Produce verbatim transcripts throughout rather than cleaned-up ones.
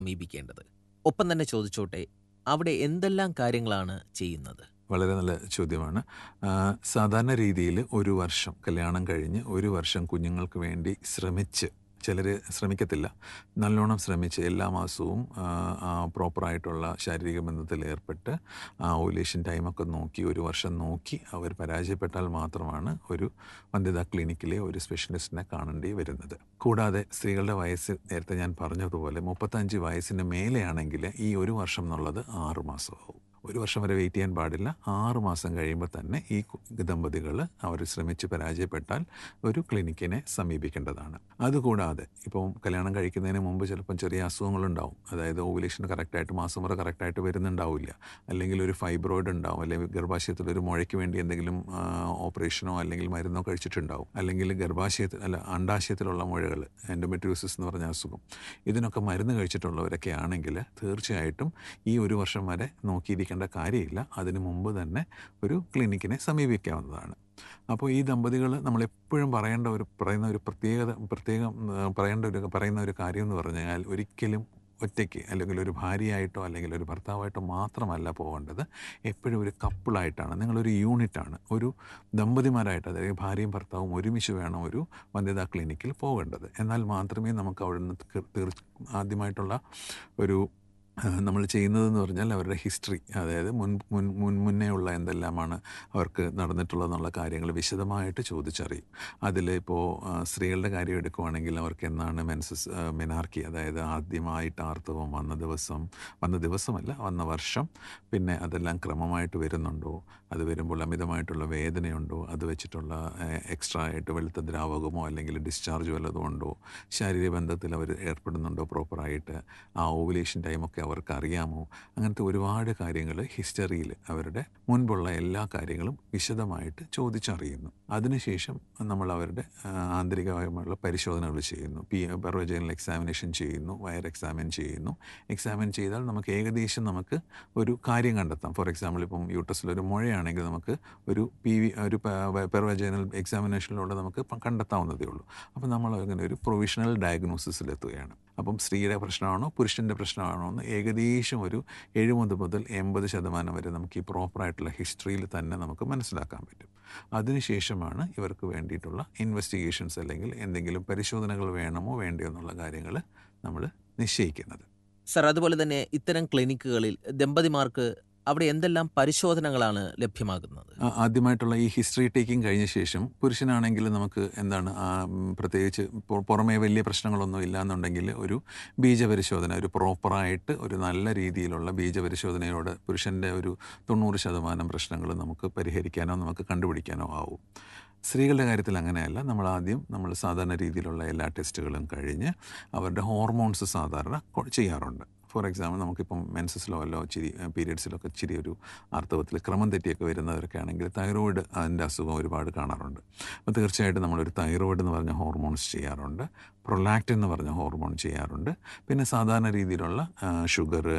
സമീപിക്കേണ്ടത്? ഒപ്പം തന്നെ ചോദിച്ചോട്ടെ, അവിടെ എന്തെല്ലാം കാര്യങ്ങളാണ് ചെയ്യുന്നത്? വളരെ നല്ല ചോദ്യമാണ്. ആ, സാധാരണ രീതിയിൽ ഒരു വർഷം കല്യാണം കഴിഞ്ഞ് ഒരു വർഷം കുഞ്ഞുങ്ങൾക്ക് വേണ്ടി ശ്രമിച്ച്, ചിലർ ശ്രമിക്കത്തില്ല, നല്ലോണം ശ്രമിച്ച് എല്ലാ മാസവും ആ, ആ, പ്രോപ്പറായിട്ടുള്ള ശാരീരിക ബന്ധത്തിൽ ഏർപ്പെട്ട് ആ ഓവുലേഷൻ ടൈമൊക്കെ നോക്കി ഒരു വർഷം നോക്കി അവർ പരാജയപ്പെട്ടാൽ മാത്രമാണ് ഒരു വന്ധ്യതാ ക്ലിനിക്കിലെ ഒരു സ്പെഷ്യലിസ്റ്റിനെ കാണേണ്ടി വരുന്നത്. കൂടാതെ സ്ത്രീകളുടെ വയസ്സ് നേരത്തെ ഞാൻ പറഞ്ഞതുപോലെ മുപ്പത്തഞ്ച് വയസ്സിന് മേലെയാണെങ്കിൽ ഈ ഒരു വർഷം എന്നുള്ളത് ആറ് മാസമാവും. ഒരു വർഷം വരെ വെയിറ്റ് ചെയ്യാൻ പാടില്ല. ആറ് മാസം കഴിയുമ്പോൾ തന്നെ ഈ ദമ്പതികൾ അവർ ശ്രമിച്ച് പരാജയപ്പെട്ടാൽ ഒരു ക്ലിനിക്കിനെ സമീപിക്കേണ്ടതാണ്. അതുകൂടാതെ ഇപ്പം കല്യാണം കഴിക്കുന്നതിന് മുമ്പ് ചിലപ്പം ചെറിയ അസുഖങ്ങളുണ്ടാവും. അതായത് ഓവുലേഷൻ കറക്റ്റായിട്ട് മാസം മുറ കറക്റ്റായിട്ട് വരുന്നുണ്ടാവില്ല, അല്ലെങ്കിൽ ഒരു ഫൈബ്രോയിഡ് ഉണ്ടാവും, അല്ലെങ്കിൽ ഗർഭാശയത്തിൽ ഒരു മുഴയ്ക്ക് വേണ്ടി എന്തെങ്കിലും ഓപ്പറേഷനോ അല്ലെങ്കിൽ മരുന്നോ കഴിച്ചിട്ടുണ്ടാവും, അല്ലെങ്കിൽ ഗർഭാശയത്തിൽ അല്ല അണ്ടാശയത്തിലുള്ള മുഴകൾ, എൻഡോമെട്രിയോസിസ് എന്ന് പറഞ്ഞ അസുഖം, ഇതിനൊക്കെ മരുന്ന് കഴിച്ചിട്ടുള്ളവരൊക്കെ ആണെങ്കിൽ തീർച്ചയായിട്ടും ഈ ഒരു വർഷം വരെ നോക്കിയിരിക്കേണ്ട കാര്യമില്ല. അതിനു മുമ്പ് തന്നെ ഒരു ക്ലിനിക്കിനെ സമീപിക്കാവുന്നതാണ്. അപ്പോൾ ഈ ദമ്പതികൾ നമ്മളെപ്പോഴും പറയേണ്ട ഒരു പറയുന്ന ഒരു പ്രത്യേകത പ്രത്യേകം പറയേണ്ട ഒരു പറയുന്ന ഒരു കാര്യം എന്ന് പറഞ്ഞു കഴിഞ്ഞാൽ, ഒരിക്കലും ഒറ്റയ്ക്ക് അല്ലെങ്കിൽ ഒരു ഭാര്യയായിട്ടോ അല്ലെങ്കിൽ ഒരു ഭർത്താവായിട്ടോ മാത്രമല്ല പോകേണ്ടത്. എപ്പോഴും ഒരു കപ്പിളായിട്ടാണ്, നിങ്ങളൊരു യൂണിറ്റാണ്, ഒരു ദമ്പതിമാരായിട്ട്, അതായത് ഭാര്യയും ഭർത്താവും ഒരുമിച്ച് വേണം ഒരു വന്ധ്യതാ ക്ലിനിക്കിൽ പോകേണ്ടത്. എന്നാൽ മാത്രമേ നമുക്ക് അവിടെ നിന്ന് തീർ ആദ്യമായിട്ടുള്ള ഒരു നമ്മൾ ചെയ്യുന്നതെന്ന് പറഞ്ഞാൽ അവരുടെ ഹിസ്റ്ററി, അതായത് മുൻ മുൻ മുൻ മുന്നേ ഉള്ള എന്തെല്ലാമാണ് അവർക്ക് നടന്നിട്ടുള്ളതെന്നുള്ള കാര്യങ്ങൾ വിശദമായിട്ട് ചോദിച്ചറിയും. അതിൽ ഇപ്പോൾ സ്ത്രീകളുടെ കാര്യം എടുക്കുവാണെങ്കിൽ അവർക്ക് എന്നാണ് മെൻസസ് മെനാർക്കി, അതായത് ആദ്യമായിട്ട് ആർത്തവം വന്ന ദിവസം, വന്ന ദിവസമല്ല വന്ന വർഷം, പിന്നെ അതെല്ലാം ക്രമമായിട്ട് വരുന്നുണ്ടോ, അത് വരുമ്പോൾ അമിതമായിട്ടുള്ള വേദനയുണ്ടോ, അത് വെച്ചിട്ടുള്ള എക്സ്ട്രാ ആയിട്ട് വെളുത്ത ദ്രാവകമോ അല്ലെങ്കിൽ ഡിസ്ചാർജ് വല്ലതും ഉണ്ടോ, ശാരീരിക ബന്ധത്തിൽ അവർ ഏർപ്പെടുന്നുണ്ടോ പ്രോപ്പറായിട്ട്, ആ ഓവുലേഷൻ ടൈമൊക്കെ അവർക്ക് അറിയാമോ, അങ്ങനത്തെ ഒരുപാട് കാര്യങ്ങൾ ഹിസ്റ്ററിയിൽ അവരുടെ മുൻപുള്ള എല്ലാ കാര്യങ്ങളും വിശദമായിട്ട് ചോദിച്ചറിയുന്നു. അതിനുശേഷം നമ്മൾ അവരുടെ ആന്തരികമായുള്ള പരിശോധനകൾ ചെയ്യുന്നു. പി പെർവജൈനൽ എക്സാമിനേഷൻ ചെയ്യുന്നു, വയർ എക്സാമിൻ ചെയ്യുന്നു. എക്സാമിൻ ചെയ്താൽ നമുക്ക് ഏകദേശം നമുക്ക് ഒരു കാര്യം കണ്ടെത്താം. ഫോർ എക്സാമ്പിൾ ഇപ്പം യൂട്രസിലൊരു മുഴയാണെങ്കിൽ നമുക്ക് ഒരു പി വി ഒരു പെർവജൈനൽ എക്സാമിനേഷനിലൂടെ നമുക്ക് കണ്ടെത്താവുന്നതേ ഉള്ളൂ. അപ്പം നമ്മൾ അങ്ങനെ ഒരു പ്രൊവിഷണൽ ഡയഗ്നോസിസിലെത്തുകയാണ്. അപ്പം സ്ത്രീയുടെ പ്രശ്നമാണോ പുരുഷൻ്റെ പ്രശ്നമാണോ എന്ന് ഏകദേശം ഒരു എഴുപത് മുതൽ എൺപത് ശതമാനം വരെ നമുക്ക് ഈ പ്രോപ്പറായിട്ടുള്ള ഹിസ്റ്ററിയിൽ തന്നെ നമുക്ക് മനസ്സിലാക്കാൻ പറ്റും. അതിനുശേഷമാണ് ഇവർക്ക് വേണ്ടിയിട്ടുള്ള ഇൻവെസ്റ്റിഗേഷൻസ് അല്ലെങ്കിൽ എന്തെങ്കിലും പരിശോധനകൾ വേണമോ വേണ്ടയോ എന്നുള്ള കാര്യങ്ങൾ നമ്മൾ നിശ്ചയിക്കുന്നത്. സർ, അതുപോലെ തന്നെ ഇത്തരം ക്ലിനിക്കുകളിൽ ദമ്പതിമാർക്ക് അവിടെ എന്തെല്ലാം പരിശോധനകളാണ് ലഭ്യമാകുന്നത്? ആദ്യമായിട്ടുള്ള ഈ ഹിസ്റ്ററി ടേക്കിംഗ് കഴിഞ്ഞ ശേഷം പുരുഷനാണെങ്കിൽ നമുക്ക് എന്താണ് പ്രത്യേകിച്ച് പുറമേ വലിയ പ്രശ്നങ്ങളൊന്നും ഇല്ലയെന്നുണ്ടെങ്കിൽ ഒരു ബീജപരിശോധന, ഒരു പ്രോപ്പറായിട്ട് ഒരു നല്ല രീതിയിലുള്ള ബീജപരിശോധനയോടെ പുരുഷൻ്റെ ഒരു തൊണ്ണൂറ് ശതമാനം പ്രശ്നങ്ങൾ നമുക്ക് പരിഹരിക്കാനോ നമുക്ക് കണ്ടുപിടിക്കാനോ ആവും. സ്ത്രീകളുടെ കാര്യത്തിൽ അങ്ങനെയല്ല. നമ്മൾ ആദ്യം നമ്മൾ സാധാരണ രീതിയിലുള്ള എല്ലാ ടെസ്റ്റുകളും കഴിഞ്ഞ് അവരുടെ ഹോർമോൺസ് സാധാരണ ചെയ്യാറുണ്ട്. ഫോർ എക്സാമ്പിൾ നമുക്കിപ്പം മെൻസസിലോ അല്ലോ ഇച്ചിരി പീരിയഡ്സിലൊക്കെ ഇച്ചിരി ഒരു ആർത്തവത്തിൽ ക്രമം തെറ്റിയൊക്കെ വരുന്നവരൊക്കെ ആണെങ്കിൽ തൈറോയിഡ് അതിൻ്റെ അസുഖം ഒരുപാട് കാണാറുണ്ട്. അപ്പോൾ തീർച്ചയായിട്ടും നമ്മളൊരു തൈറോയിഡ് എന്ന് പറഞ്ഞ ഹോർമോൺസ് ചെയ്യാറുണ്ട്, പ്രൊലാക്റ്റിൻ എന്ന് പറഞ്ഞ ഹോർമോൺ ചെയ്യാറുണ്ട്. പിന്നെ സാധാരണ രീതിയിലുള്ള ഷുഗർ,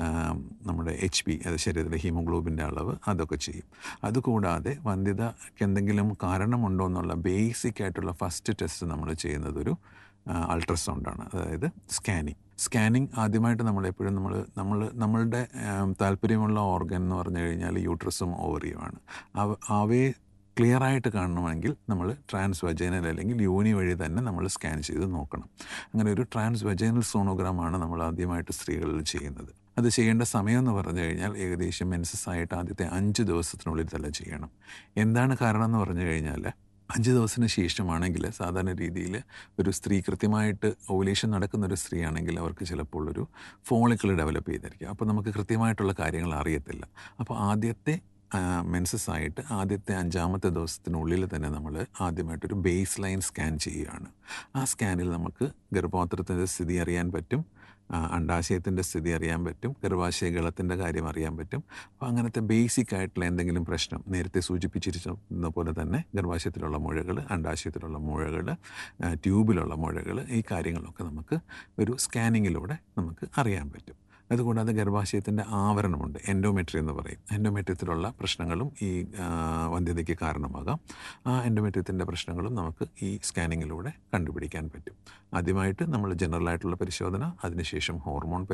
നമ്മുടെ എച്ച് പി, അത് ശരീരത്തിലെ ഹീമോഗ്ലോബിൻ്റെ അളവ്, അതൊക്കെ ചെയ്യും. അതുകൂടാതെ വന്ധ്യതയ്ക്ക് എന്തെങ്കിലും കാരണമുണ്ടോ എന്നുള്ള ബേസിക് ആയിട്ടുള്ള ഫസ്റ്റ് ടെസ്റ്റ് നമ്മൾ ചെയ്യുന്നതൊരു അൾട്രാസൗണ്ടാണ്, അതായത് സ്കാനിങ്. സ്കാനിങ് ആദ്യമായിട്ട് നമ്മളെപ്പോഴും നമ്മൾ നമ്മൾ നമ്മളുടെ താല്പര്യമുള്ള ഓർഗൻ എന്ന് പറഞ്ഞു കഴിഞ്ഞാൽ യൂട്രസും ഓവറിയുമാണ്. അവ അവയെ ക്ലിയറായിട്ട് കാണണമെങ്കിൽ നമ്മൾ ട്രാൻസ് വജൈനൽ അല്ലെങ്കിൽ യോനി വഴി തന്നെ നമ്മൾ സ്കാൻ ചെയ്ത് നോക്കണം. അങ്ങനെ ഒരു ട്രാൻസ് വജൈനൽ സോണോഗ്രാമാണ് നമ്മൾ ആദ്യമായിട്ട് സ്ത്രീകളിൽ ചെയ്യുന്നത്. അത് ചെയ്യേണ്ട സമയം എന്ന് പറഞ്ഞു കഴിഞ്ഞാൽ ഏകദേശം മെൻസസ് ആയിട്ട് ആദ്യത്തെ അഞ്ച് ദിവസത്തിനുള്ളിൽ തന്നെ ചെയ്യണം. എന്താണ് കാരണം എന്ന് പറഞ്ഞു കഴിഞ്ഞാൽ, അഞ്ച് ദിവസത്തിന് ശേഷമാണെങ്കിൽ സാധാരണ രീതിയിൽ ഒരു സ്ത്രീ കൃത്യമായിട്ട് ഓവുലേഷൻ നടക്കുന്ന ഒരു സ്ത്രീ ആണെങ്കിൽ അവർക്ക് ചിലപ്പോൾ ഒരു ഫോളിക്കിൾ ഡെവലപ്പ് ചെയ്തിരിക്കും. അപ്പോൾ നമുക്ക് കൃത്യമായിട്ടുള്ള കാര്യങ്ങൾ അറിയത്തില്ല. അപ്പോൾ ആദ്യത്തെ മെൻസസ് ആയിട്ട് ആദ്യത്തെ അഞ്ചാമത്തെ ദിവസത്തിനുള്ളിൽ തന്നെ നമ്മൾ ആദ്യമായിട്ടൊരു ബേസ് ലൈൻ സ്കാൻ ചെയ്യുകയാണ്. ആ സ്കാനിൽ നമുക്ക് ഗർഭപാത്രത്തിൻ്റെ സ്ഥിതി അറിയാൻ പറ്റും, അണ്ടാശയത്തിൻ്റെ സ്ഥിതി അറിയാൻ പറ്റും, ഗർഭാശയ ഗളത്തിൻ്റെ കാര്യം അറിയാൻ പറ്റും. അപ്പോൾ അങ്ങനത്തെ ബേസിക് ആയിട്ടുള്ള എന്തെങ്കിലും പ്രശ്നം, നേരത്തെ സൂചിപ്പിച്ചിരുന്ന പോലെ തന്നെ ഗർഭാശയത്തിലുള്ള മുഴകൾ, അണ്ടാശയത്തിലുള്ള മുഴകൾ, ട്യൂബിലുള്ള മുഴകൾ, ഈ കാര്യങ്ങളൊക്കെ നമുക്ക് ഒരു സ്കാനിങ്ങിലൂടെ നമുക്ക് അറിയാൻ പറ്റും. അതുകൂടാതെ ഗർഭാശയത്തിൻ്റെ ആവരണമുണ്ട്, എൻഡോമെട്രി എന്ന് പറയും. എൻഡോമെട്രിയത്തിലുള്ള പ്രശ്നങ്ങളും ഈ വന്ധ്യതയ്ക്ക് കാരണമാകാം. ആ എൻഡോമെട്രിയത്തിൻ്റെ പ്രശ്നങ്ങളും നമുക്ക് ഈ സ്കാനിങ്ങിലൂടെ കണ്ടുപിടിക്കാൻ പറ്റും. ആദ്യമായിട്ട് നമ്മൾ ജനറലായിട്ടുള്ള പരിശോധന, അതിനുശേഷം ഹോർമോൺ